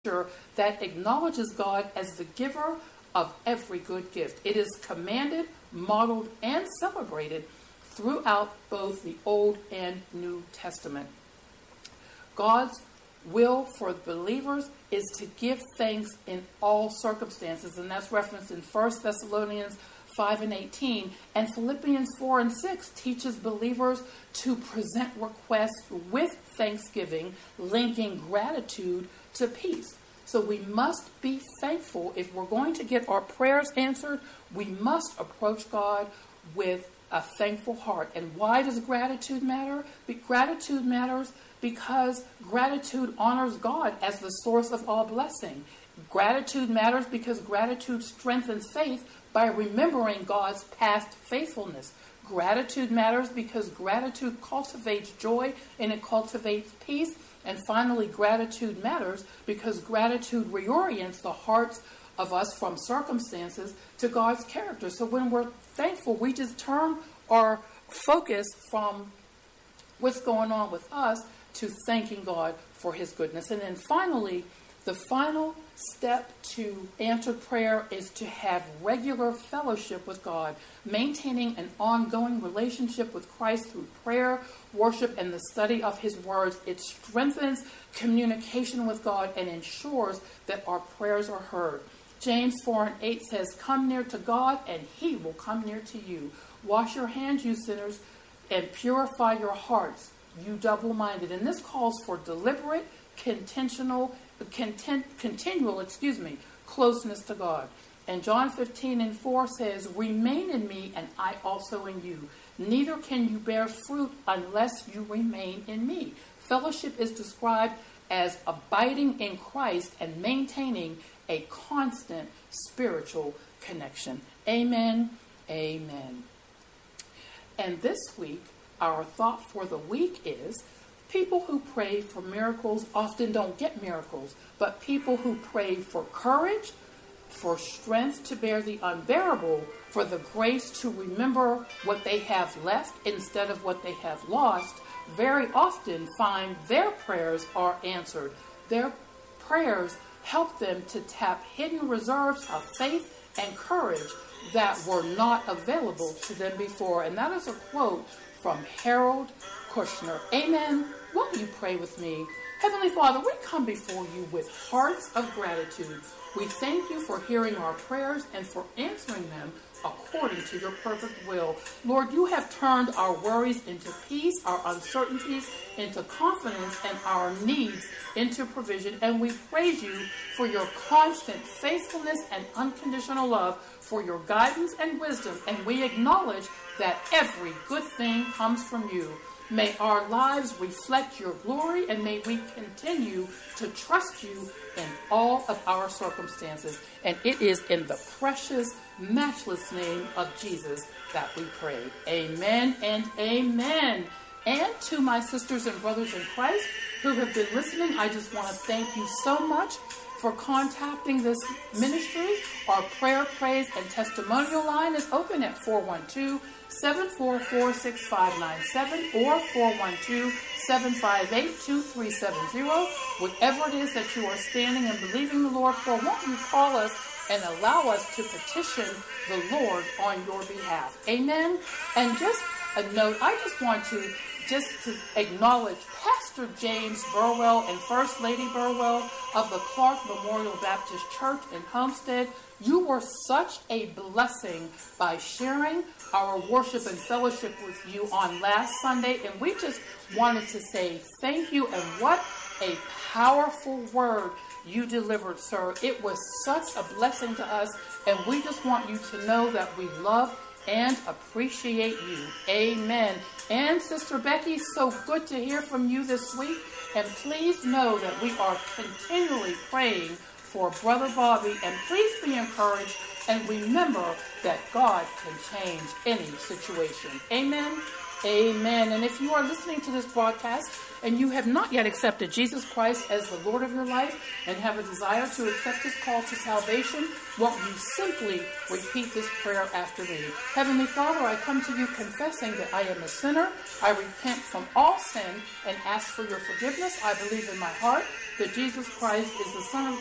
that acknowledges God as the giver of every good gift. It is commanded, modeled, and celebrated throughout both the Old and New Testament. God's will for believers is to give thanks in all circumstances, and that's referenced in 1 Thessalonians 5:18, and Philippians 4:6 teaches believers to present requests with thanksgiving, linking gratitude to peace. So we must be thankful. If we're going to get our prayers answered, we must approach God with a thankful heart. And why does gratitude matter? Gratitude matters because gratitude honors God as the source of all blessing. Gratitude matters because gratitude strengthens faith by remembering God's past faithfulness. Gratitude matters because gratitude cultivates joy and it cultivates peace. And finally, gratitude matters because gratitude reorients the hearts of us from circumstances to God's character. So when we're thankful, we just turn our focus from what's going on with us to thanking God for his goodness. And then finally, the final step to answered prayer is to have regular fellowship with God, maintaining an ongoing relationship with Christ through prayer, worship, and the study of his words. It strengthens communication with God and ensures that our prayers are heard. James 4:8 says, "Come near to God, and he will come near to you. Wash your hands, you sinners, and purify your hearts, you double-minded." And this calls for deliberate, continual closeness to God. And John 15:4 says, "Remain in me, and I also in you. Neither can you bear fruit unless you remain in me." Fellowship is described as abiding in Christ and maintaining a constant spiritual connection. Amen. Amen. And this week, our thought for the week is, people who pray for miracles often don't get miracles, but people who pray for courage, for strength to bear the unbearable, for the grace to remember what they have left instead of what they have lost, very often find their prayers are answered. Their prayers help them to tap hidden reserves of faith and courage that were not available to them before. And that is a quote from Harold Kushner. Amen. Won't you pray with me? Heavenly Father, we come before you with hearts of gratitude. We thank you for hearing our prayers and for answering them according to your perfect will. Lord, you have turned our worries into peace, our uncertainties into confidence, and our needs into provision. And we praise you for your constant faithfulness and unconditional love, for your guidance and wisdom. And we acknowledge that every good thing comes from you. May our lives reflect your glory, and may we continue to trust you in all of our circumstances. And it is in the precious, matchless name of Jesus that we pray. Amen and amen. And to my sisters and brothers in Christ who have been listening, I just want to thank you so much for contacting this ministry. Our prayer, praise, and testimonial line is open at 412-744-6597 or 412-758-2370. Whatever it is that you are standing and believing the Lord for, won't you call us and allow us to petition the Lord on your behalf? Amen. And just a note, I just want to acknowledge Pastor James Burwell and First Lady Burwell of the Clark Memorial Baptist Church in Homestead. You were such a blessing by sharing our worship and fellowship with you on last Sunday, and we just wanted to say thank you, and what a powerful word you delivered, sir. It was such a blessing to us, and we just want you to know that we love and appreciate you. Amen. And Sister Becky, so good to hear from you this week. And please know that we are continually praying for Brother Bobby. And please be encouraged and remember that God can change any situation. Amen. Amen. And if you are listening to this broadcast and you have not yet accepted Jesus Christ as the Lord of your life and have a desire to accept his call to salvation, won't you simply repeat this prayer after me? Heavenly Father, I come to you confessing that I am a sinner. I repent from all sin and ask for your forgiveness. I believe in my heart that Jesus Christ is the Son of